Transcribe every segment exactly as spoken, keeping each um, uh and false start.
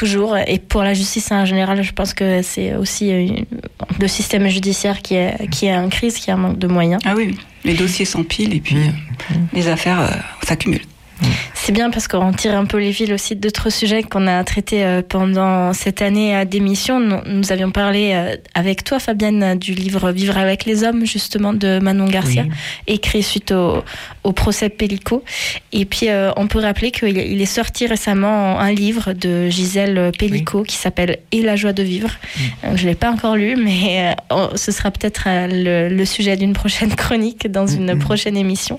toujours. Et pour la justice en général, je pense que c'est aussi une, le système judiciaire qui est, qui est en crise, qui a un manque de moyens. Ah oui, les dossiers s'empilent et puis mmh. euh, les affaires euh, s'accumulent. C'est bien parce qu'on tire un peu les fils aussi d'autres sujets qu'on a traités pendant cette année d'émission. Nous avions parlé avec toi, Fabienne, du livre « Vivre avec les hommes », justement, de Manon Garcia, oui. écrit suite au, au procès Pellico. Et puis, euh, on peut rappeler qu'il est sorti récemment un livre de Gisèle Pellico oui. qui s'appelle « Et la joie de vivre oui. ». Je ne l'ai pas encore lu, mais euh, ce sera peut-être le, le sujet d'une prochaine chronique dans une mmh. prochaine émission.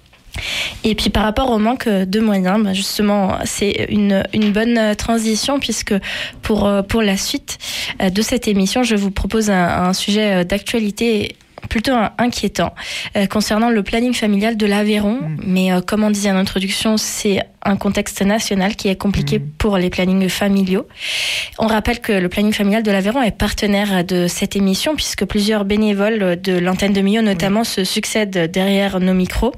Et puis par rapport au manque de moyens, bah justement, c'est une, une bonne transition puisque pour, pour la suite de cette émission, je vous propose un, un sujet d'actualité plutôt inquiétant euh, concernant le planning familial de l'Aveyron. Mmh. Mais euh, comme on disait en introduction, c'est un contexte national qui est compliqué mmh. pour les plannings familiaux. On rappelle que le planning familial de l'Aveyron est partenaire de cette émission puisque plusieurs bénévoles de l'antenne de Millau notamment mmh. se succèdent derrière nos micros.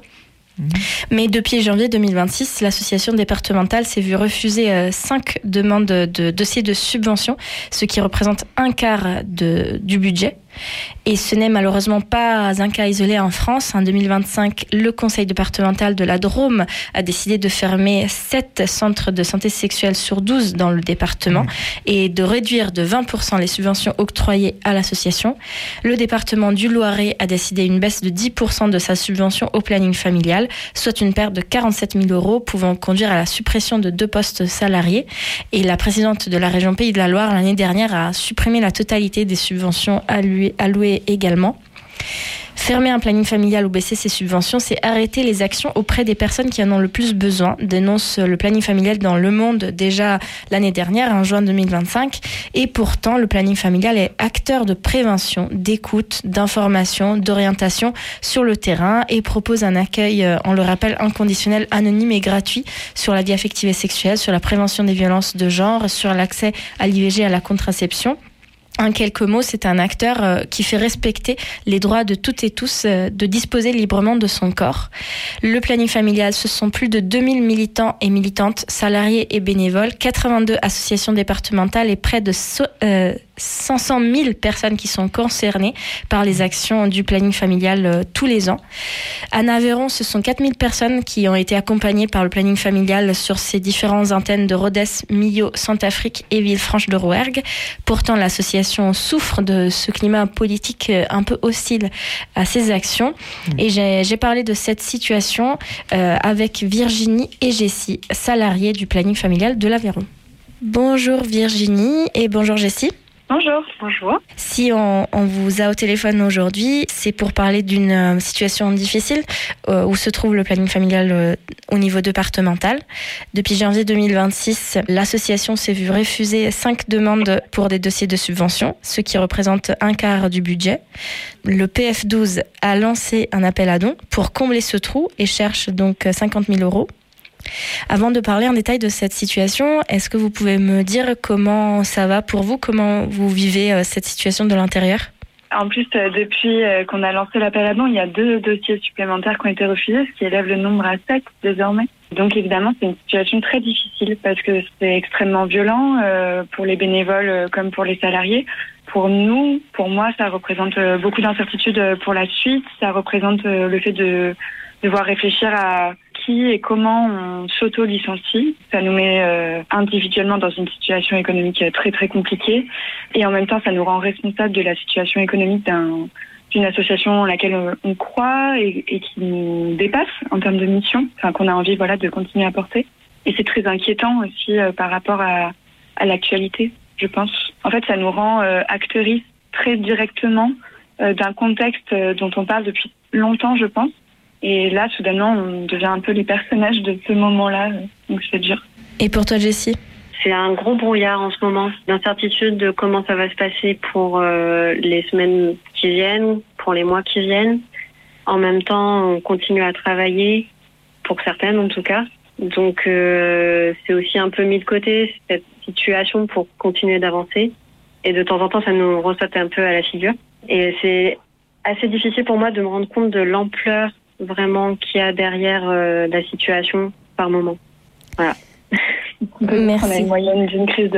Mais depuis janvier deux mille vingt-six, l'association départementale s'est vue refuser euh, cinq demandes de, de dossiers de subvention, ce qui représente un quart de, du budget. Et ce n'est malheureusement pas un cas isolé en France. En deux mille vingt-cinq, le conseil départemental de la Drôme a décidé de fermer sept centres de santé sexuelle sur douze dans le département mmh. et de réduire de vingt pour cent les subventions octroyées à l'association. Le département du Loiret a décidé une baisse de dix pour cent de sa subvention au planning familial, soit une perte de quarante-sept mille euros, pouvant conduire à la suppression de deux postes salariés. Et la présidente de la région Pays de la Loire, l'année dernière, a supprimé la totalité des subventions allouées alloué également. Fermer un planning familial ou baisser ses subventions, c'est arrêter les actions auprès des personnes qui en ont le plus besoin, dénonce le planning familial dans Le Monde déjà l'année dernière, en juin deux mille vingt-cinq. Et pourtant, le planning familial est acteur de prévention, d'écoute, d'information, d'orientation sur le terrain et propose un accueil, on le rappelle, inconditionnel, anonyme et gratuit sur la vie affective et sexuelle, sur la prévention des violences de genre, sur l'accès à l'I V G et à la contraception. En quelques mots, c'est un acteur euh, qui fait respecter les droits de toutes et tous euh, de disposer librement de son corps. Le planning familial, ce sont plus de deux mille militants et militantes, salariés et bénévoles, quatre-vingt-deux associations départementales et près de so- euh, cinq cent mille personnes qui sont concernées par les actions du planning familial euh, tous les ans. À Aveyron, ce sont quatre mille personnes qui ont été accompagnées par le planning familial sur ces différentes antennes de Rodez, Millau, Centrafrique et Villefranche de Rouergue. Pourtant, l'association souffre de ce climat politique un peu hostile à ces actions. Mmh. Et j'ai, j'ai parlé de cette situation euh, avec Virginie et Jessie, salariées du planning familial de l'Aveyron. Bonjour Virginie et bonjour Jessie. Bonjour. Bonjour. Si on, on vous a au téléphone aujourd'hui, c'est pour parler d'une euh, situation difficile euh, où se trouve le planning familial euh, au niveau départemental. Depuis janvier deux mille vingt-six, l'association s'est vue refuser cinq demandes pour des dossiers de subvention, ce qui représente un quart du budget. Le P F douze a lancé un appel à dons pour combler ce trou et cherche donc cinquante mille euros. Avant de parler en détail de cette situation, est-ce que vous pouvez me dire comment ça va pour vous, comment vous vivez euh, cette situation de l'intérieur ? En plus, euh, depuis euh, qu'on a lancé l'appel à dons, il y a deux dossiers supplémentaires qui ont été refusés, ce qui élève le nombre à sept désormais. Donc évidemment, c'est une situation très difficile parce que c'est extrêmement violent euh, pour les bénévoles euh, comme pour les salariés. Pour nous, pour moi, ça représente euh, beaucoup d'incertitudes pour la suite. Ça représente euh, le fait de devoir réfléchir à qui et comment on s'auto-licencie. Ça nous met euh, individuellement dans une situation économique très très compliquée et en même temps ça nous rend responsables de la situation économique d'un, d'une association en laquelle on, on croit et, et qui nous dépasse en termes de mission, enfin qu'on a envie voilà de continuer à porter. Et c'est très inquiétant aussi euh, par rapport à, à l'actualité, je pense. En fait, ça nous rend euh, actrices très directement euh, d'un contexte euh, dont on parle depuis longtemps, je pense. Et là, soudainement, on devient un peu les personnages de ce moment-là. Donc, c'est dur. Et pour toi, Jessie ? C'est un gros brouillard en ce moment. L'incertitude de comment ça va se passer pour euh, les semaines qui viennent, pour les mois qui viennent. En même temps, on continue à travailler, pour certaines en tout cas. Donc, euh, c'est aussi un peu mis de côté, cette situation, pour continuer d'avancer. Et de temps en temps, ça nous ressaute un peu à la figure. Et c'est assez difficile pour moi de me rendre compte de l'ampleur vraiment qu'il y a derrière euh, la situation par moment. Voilà. Merci. On a une moyenne d'une crise de